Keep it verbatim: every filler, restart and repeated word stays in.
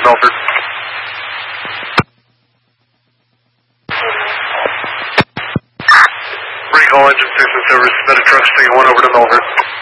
to Milford. Recall engine six and service, submitted truck sticking one over to Milford.